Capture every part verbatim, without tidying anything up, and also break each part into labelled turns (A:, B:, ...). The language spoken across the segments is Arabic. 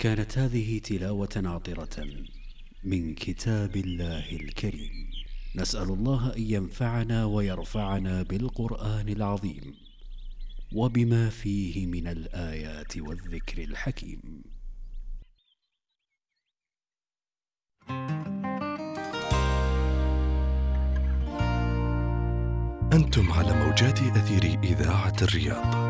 A: كانت هذه تلاوة عطرة من كتاب الله الكريم. نسأل الله أن ينفعنا ويرفعنا بالقرآن العظيم وبما فيه من الآيات والذكر الحكيم.
B: أنتم على موجات أثير إذاعة الرياض.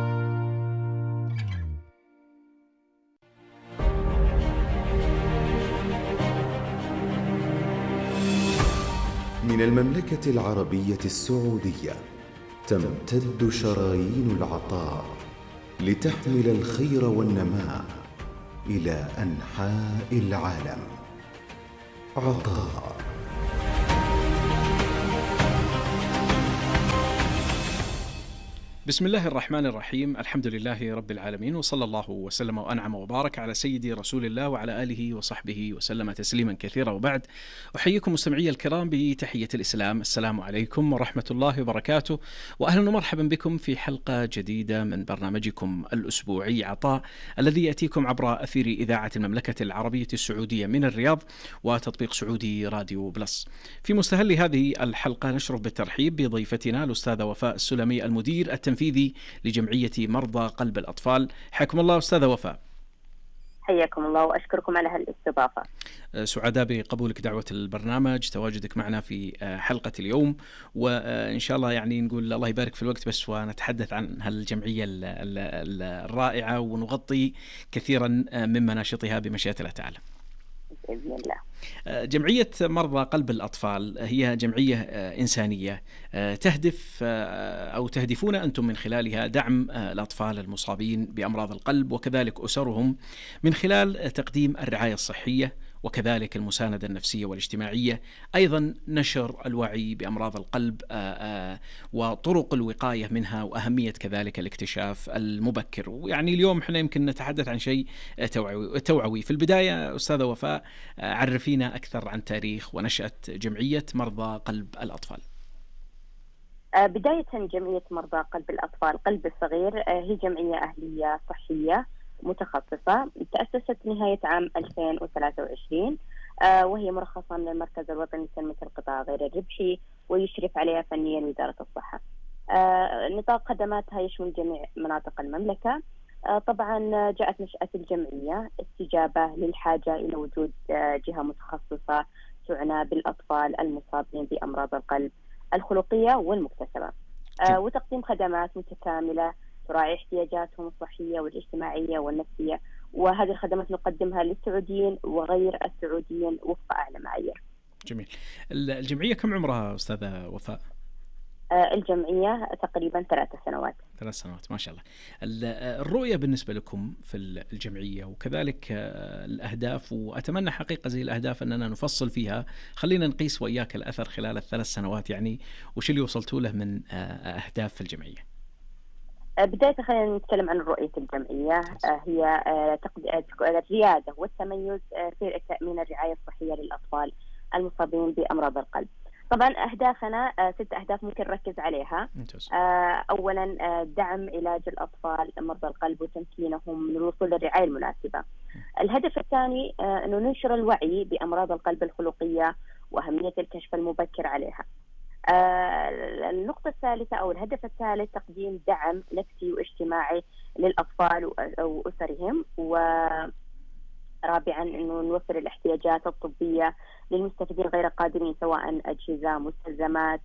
C: من المملكة العربية السعودية تمتد شرايين العطاء لتحمل الخير والنماء إلى أنحاء العالم. عطاء.
D: بسم الله الرحمن الرحيم. الحمد لله رب العالمين، وصلى الله وسلم وأنعم وبارك على سيدي رسول الله وعلى آله وصحبه وسلم تسليما كثيرا، وبعد أحييكم مستمعي الكرام بتحية الإسلام. السلام عليكم ورحمة الله وبركاته، وأهلا ومرحبا بكم في حلقة جديدة من برنامجكم الأسبوعي عطاء، الذي يأتيكم عبر أثير إذاعة المملكة العربية السعودية من الرياض وتطبيق سعودي راديو بلس. في مستهل هذه الحلقة نشرف بالترحيب بضيفتنا الأستاذة وفاء السلمي، المدير التنفيذي تنفيذي لجمعية مرضى قلب الأطفال. حياكم الله أستاذة وفاء.
E: حياكم الله وأشكركم على هالاستضافة.
D: سعداء بقبولك دعوة البرنامج، تواجدك معنا في حلقة اليوم، وإن شاء الله يعني نقول الله يبارك في الوقت بس ونتحدث عن هالجمعية الرائعة ونغطي كثيرا من مناشطها بمشيئة الله تعالى
E: بإذن الله.
D: جمعية مرضى قلب الأطفال هي جمعية إنسانية تهدف أو تهدفون أنتم من خلالها دعم الأطفال المصابين بأمراض القلب وكذلك أسرهم من خلال تقديم الرعاية الصحية وكذلك المساندة النفسية والاجتماعية، أيضا نشر الوعي بأمراض القلب وطرق الوقاية منها وأهمية كذلك الاكتشاف المبكر. ويعني اليوم احنا يمكن نتحدث عن شيء توعوي. توعوي. في البداية أستاذة وفاء، عرفينا أكثر عن تاريخ ونشأة جمعية مرضى قلب الأطفال.
E: بداية جمعية مرضى قلب الأطفال قلب الصغير هي جمعية أهلية صحية متخصصة، تأسست نهاية عام ألفين وثلاثة وعشرين، وهي مرخصة من المركز الوطني لتنمية القطاع غير الربحي ويشرف عليها فنيا وزارة الصحة. نطاق خدماتها يشمل جميع مناطق المملكة. طبعا جاءت نشأة الجمعية استجابة للحاجة إلى وجود جهة متخصصة تعنى بالأطفال المصابين بأمراض القلب الخلقية والمكتسبة، وتقديم خدمات متكاملة تراعي احتياجاتهم الصحية والاجتماعية والنفسية، وهذه الخدمات نقدمها للسعوديين وغير السعوديين وفق أعلى معايير.
D: جميل. الجمعية كم عمرها أستاذة وفاء؟
E: الجمعية تقريبا ثلاث سنوات.
D: ثلاث سنوات ما شاء الله. الرؤية بالنسبة لكم في الجمعية وكذلك الأهداف، وأتمنى حقيقة زي الأهداف أننا نفصل فيها، خلينا نقيس وإياك الأثر خلال الثلاث سنوات، يعني وش اللي وصلتوا له من أهداف في الجمعية؟
E: بداية خلينا نتكلم عن رؤية الجمعية. هي الريادة والتميز في تأمين الرعاية الصحية للأطفال المصابين بأمراض القلب. طبعا أهدافنا ست أهداف ممكن نركز عليها. أولا دعم علاج الأطفال مرضى القلب وتمكينهم من الوصول للرعاية المناسبة. الهدف الثاني أنه ننشر الوعي بأمراض القلب الخلقية وأهمية الكشف المبكر عليها. النقطة الثالثة أو الهدف الثالث تقديم دعم نفسي واجتماعي للأطفال وأسرهم. ورابعا أنه نوفر الاحتياجات الطبية للمستفيدين غير قادرين، سواء أجهزة مستلزمات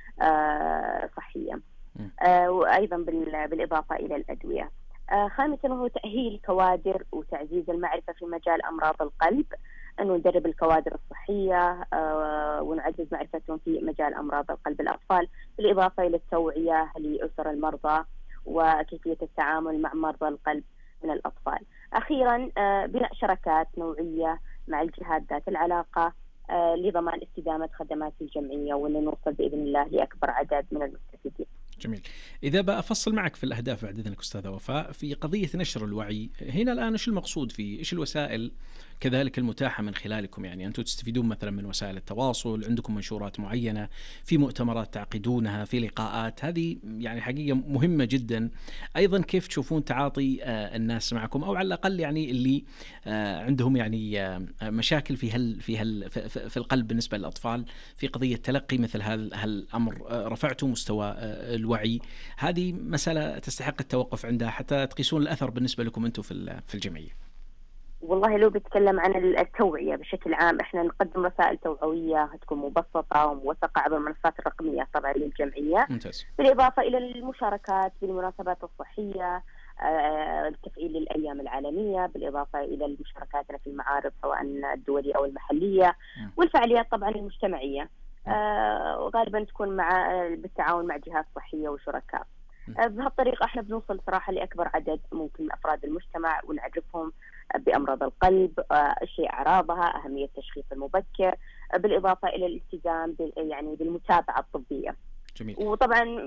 E: صحية، وأيضا بالإضافة إلى الأدوية. خامسا وهو تأهيل كوادر وتعزيز المعرفة في مجال أمراض القلب، أنه ندرب الكوادر الصحية ونعزز معرفتهم في مجال أمراض القلب الأطفال، بالإضافة إلى التوعية لأسر المرضى وكيفية التعامل مع مرضى القلب من الأطفال. أخيرا بناء شراكات نوعية مع الجهات ذات العلاقة لضمان استدامة خدمات الجمعية وأن نوصل بإذن الله لأكبر عدد من المستفيدين.
D: جميل. إذا بأفصل معك في الأهداف بعد إذنك أستاذة وفاء في قضية نشر الوعي، هنا الآن إيش المقصود فيه؟ إيش الوسائل كذلك المتاحة من خلالكم؟ يعني أنتم تستفيدون مثلا من وسائل التواصل، عندكم منشورات معينة، في مؤتمرات تعقدونها، في لقاءات، هذه يعني حقيقة مهمة جدا. أيضا كيف تشوفون تعاطي الناس معكم، أو على الأقل يعني اللي عندهم يعني مشاكل في هل في هل في القلب بالنسبة للأطفال في قضية تلقي مثل هذا الأمر؟ رفعتوا مستوى الوعي؟ هذه مسألة تستحق التوقف عندها حتى تقيسون الأثر بالنسبة لكم أنتم في في الجمعية.
E: والله لو بتكلم عن التوعية بشكل عام، احنا نقدم رسائل توعوية تكون مبسطة وموثقة عبر المنصات الرقمية طبعا للجمعية.
D: ممتاز.
E: بالإضافة إلى المشاركات بالمناسبات الصحية، آه، التفعيل للأيام العالمية، بالإضافة إلى المشاركات في المعارض سواء الدولية أو المحلية، م. والفعاليات طبعا المجتمعية، آه، وغالبا تكون مع بالتعاون مع جهات صحية وشركاء. بهالطريقة احنا بنوصل صراحة لأكبر عدد ممكن من أفراد المجتمع ونعرفهم بأمراض القلب، ايش هي أعراضها، أهمية التشخيص المبكر، بالإضافة إلى الالتزام يعني بالمتابعة الطبية.
D: جميل.
E: وطبعا